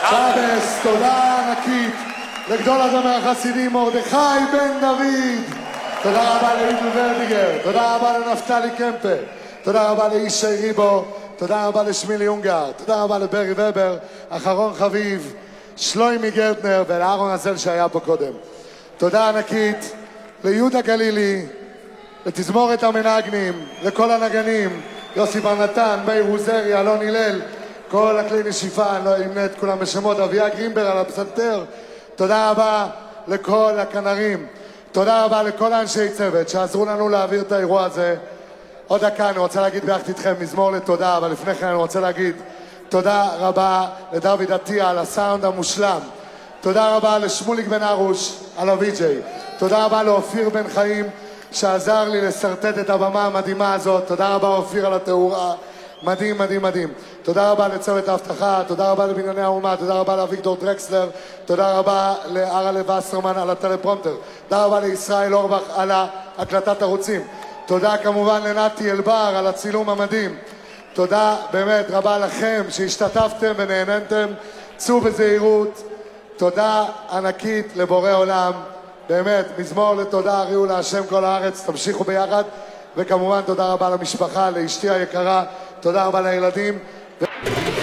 שבס, תודה ענקית לגדול הזמר החסידי מרדכי בן דוד. תודה רבה לאידל ורדיגר, תודה רבה לנפתלי קמפה, תודה רבה לאישי ריבו, תודה רבה לשמילי יונגר, תודה רבה לברי ובר, אחרון חביב, שלוימי גרטנר ולארון הזל שהיה פה קודם. תודה ענקית ליהודה גלילי, לתזמורת המנגנים, לכל הנגנים, יוסי בר נתן, מאיר עוזרי, אלון הלל, כל הכלי נשיפה, אני לא אמנה את כולם בשמות, אביה גרינבר על הפסנתר. תודה רבה לכל הכנרים, תודה רבה לכל האנשי צוות שעזרו לנו להעביר את האירוע הזה. עוד דקה אני רוצה להגיד ביחד איתכם מזמור לתודה, אבל לפני כן אני רוצה להגיד תודה רבה לדוד עטיה על הסאונד המושלם, תודה רבה לשמוליק בן ארוש על הווי-ג'יי, תודה רבה לאופיר בן חיים שעזר לי לסרטט את הבמה המדהימה הזאת, תודה רבה אופיר על התאורה, מדהים מדהים מדהים. תודה רבה לצוות ההבטחה, תודה רבה לבנייני האומה, תודה רבה לאביגדור דרקסלר, תודה רבה לארלה וסרמן על הטלפרומטר, תודה רבה לישראל אורבך על הקלטת ערוצים, תודה כמובן לנתי אלבר על הצילום המדהים, תודה באמת רבה לכם שהשתתפתם ונהננתם, צאו בזהירות, תודה ענקית לבורא עולם, באמת מזמור לתודה, הריעו להשם כל הארץ, תמשיכו ביחד, וכמובן תודה רבה למשפחה, לאשתי היקרה, תודה רבה לילדים,